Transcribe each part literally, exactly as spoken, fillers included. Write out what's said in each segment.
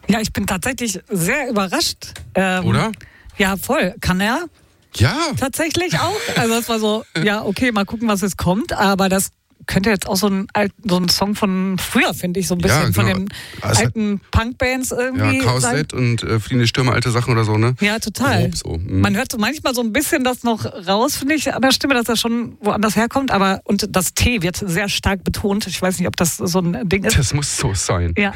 Ja, ich bin tatsächlich sehr überrascht. Ähm, Oder? Ja, voll. Kann er? Ja. Tatsächlich auch. Also es war so, ja, okay, mal gucken, was jetzt kommt. Aber das könnte jetzt auch so ein, alt, so ein Song von früher, finde ich, so ein bisschen Ja, genau. von den Also alten Punkbands irgendwie. Ja, Chaos sein. Set und äh, Fliehende Stürme, alte Sachen oder so, ne? Ja, total. Grob so. Mhm. Man hört so manchmal so ein bisschen das noch raus, finde ich, an der Stimme, dass er schon woanders herkommt. Aber und das T wird sehr stark betont. Ich weiß nicht, ob das so ein Ding ist. Das muss so sein. Ja.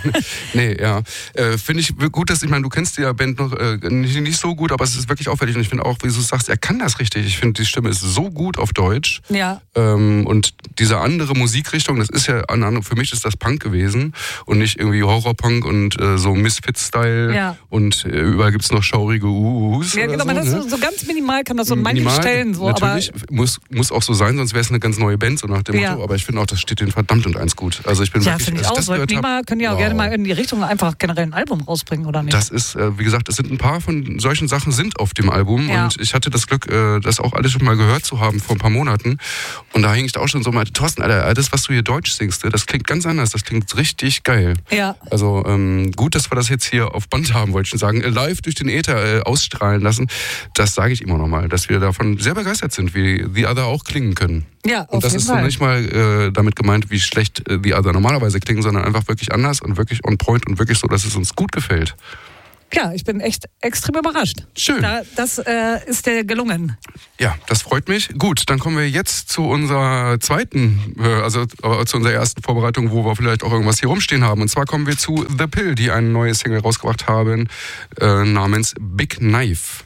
Nee, ja. Äh, finde ich gut, dass, ich meine, du kennst die ja Band noch äh, nicht, nicht so gut, aber es ist wirklich auffällig. Und ich finde auch, wie du sagst, er kann das richtig. Ich finde, die Stimme ist so gut auf Deutsch. Ja. Ähm, und diese andere Musikrichtung, das ist ja, für mich ist das Punk gewesen und nicht irgendwie Horrorpunk und äh, so Misfit-Style Ja. und äh, überall gibt's noch schaurige Uhus. Ja, genau, so, das ne? so, so ganz minimal kann das so in manchen Minimal, Stellen so, natürlich, aber muss, muss auch so sein, sonst wäre es eine ganz neue Band, so nach dem Ja. Motto. Aber ich finde auch, das steht denen verdammt und eins gut. Also ich bin ja, wirklich, finde ich als auch. das Sollten gehört die hab, mal, können ja auch wow. gerne mal in die Richtung einfach generell ein Album rausbringen, oder nicht? Das ist, äh, wie gesagt, es sind ein paar von solchen Sachen sind auf dem Album Ja. und ich hatte das Glück, äh, das auch alles schon mal gehört zu haben vor ein paar Monaten und da hing ich da auch schon so mal, Thorsten, Alter, das, was du hier Deutsch singst, das klingt ganz anders, das klingt richtig geil. Ja. Also ähm, gut, dass wir das jetzt hier auf Band haben, wollte ich schon sagen, äh, live durch den Äther äh, ausstrahlen lassen, das sage ich immer noch mal, dass wir davon sehr begeistert sind, wie The Other auch klingen können. Ja, auf Und das jeden ist so Fall. nicht mal äh, damit gemeint, wie schlecht äh, The Other normalerweise klingen, sondern einfach wirklich anders und wirklich on point und wirklich so, dass es uns gut gefällt. Ja, ich bin echt extrem überrascht. Schön. Da, das äh, ist dir gelungen. Ja, das freut mich. Gut, dann kommen wir jetzt zu unserer zweiten, äh, also äh, zu unserer ersten Vorbereitung, wo wir vielleicht auch irgendwas hier rumstehen haben. Und zwar kommen wir zu The Pill, die eine neue Single rausgebracht haben, äh, namens Big Knife.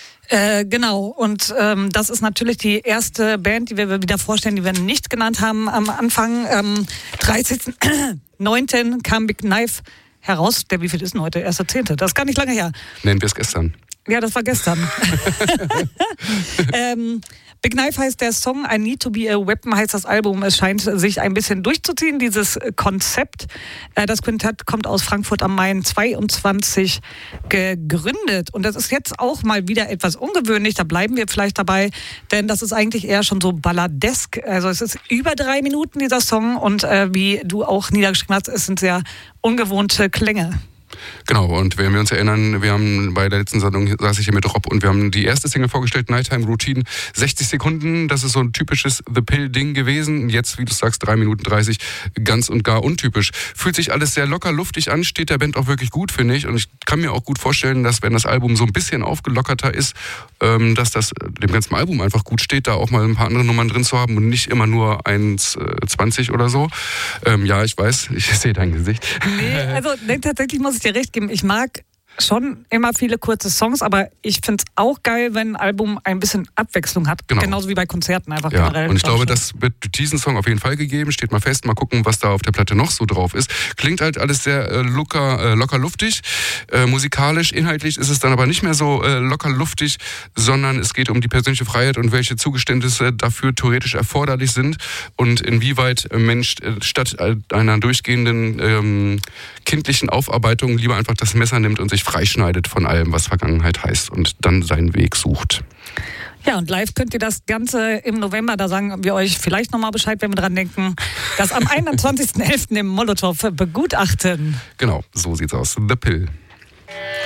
Äh, genau, und ähm, das ist natürlich die erste Band, die wir wieder vorstellen, die wir nicht genannt haben am Anfang. Am dreißigsten neunten kam Big Knife heraus. Der, wie viel ist denn heute? erster zehnte Das ist gar nicht lange her. Nennen wir es gestern. Ja, das war gestern. ähm, Big Knife heißt der Song, I Need to Be a Weapon heißt das Album. Es scheint sich ein bisschen durchzuziehen, dieses Konzept. Äh, das Quintett kommt aus Frankfurt am Main zweiundzwanzig gegründet. Und das ist jetzt auch mal wieder etwas ungewöhnlich, da bleiben wir vielleicht dabei, denn das ist eigentlich eher schon so balladesk. Also es ist über drei Minuten dieser Song und äh, wie du auch niedergeschrieben hast, es sind sehr ungewohnte Klänge. Genau, und wenn wir uns erinnern, wir haben bei der letzten Sendung saß ich hier mit Rob und wir haben die erste Single vorgestellt, Nighttime Routine, sechzig Sekunden, das ist so ein typisches The Pill-Ding gewesen. Jetzt, wie du sagst, drei Minuten dreißig, ganz und gar untypisch. Fühlt sich alles sehr locker, luftig an, steht der Band auch wirklich gut, finde ich. Und ich kann mir auch gut vorstellen, dass wenn das Album so ein bisschen aufgelockerter ist, ähm, dass das dem ganzen Album einfach gut steht, da auch mal ein paar andere Nummern drin zu haben und nicht immer nur eins zwanzig oder so. Ähm, ja, ich weiß, ich sehe dein Gesicht. Nee, also nee, tatsächlich muss ich dir recht geben, ich mag schon immer viele kurze Songs, aber ich finde es auch geil, wenn ein Album ein bisschen Abwechslung hat. Genau. Genauso wie bei Konzerten einfach Ja, generell. und ich glaube, schon. das wird diesen Song auf jeden Fall gegeben. Steht mal fest, mal gucken, was da auf der Platte noch so drauf ist. Klingt halt alles sehr äh, locker, äh, locker luftig, äh, musikalisch. Inhaltlich ist es dann aber nicht mehr so äh, locker luftig, sondern es geht um die persönliche Freiheit und welche Zugeständnisse dafür theoretisch erforderlich sind und inwieweit ein Mensch äh, statt einer durchgehenden ähm, kindlichen Aufarbeitung lieber einfach das Messer nimmt und sich freischneidet von allem, was Vergangenheit heißt und dann seinen Weg sucht. Ja, und live könnt ihr das Ganze im November, da sagen wir euch vielleicht nochmal Bescheid, wenn wir dran denken, das am einundzwanzigsten elften im Molotow begutachten. Genau, so sieht's aus. The Pill.